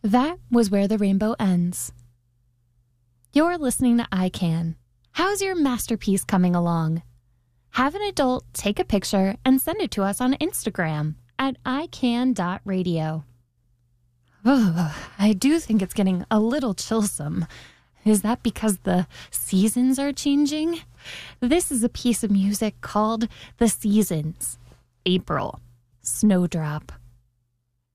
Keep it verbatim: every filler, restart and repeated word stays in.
That was Where the Rainbow Ends. You're listening to I Can. How's your masterpiece coming along? Have an adult take a picture and send it to us on Instagram at i can dot radio. Oh, I do think it's getting a little chillsome. Is that because the seasons are changing? This is a piece of music called The Seasons. April. Snowdrop.